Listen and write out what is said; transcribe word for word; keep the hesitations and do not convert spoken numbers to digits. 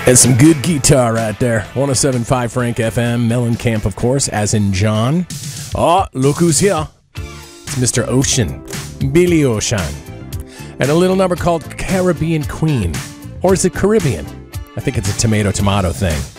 And some good guitar right there. one oh seven point five Frank F M. Mellencamp, of course, as in John. Oh, look who's here. It's Mister Ocean. Billy Ocean. And a little number called Caribbean Queen. Or is it Caribbean? I think it's a tomato-tomato thing.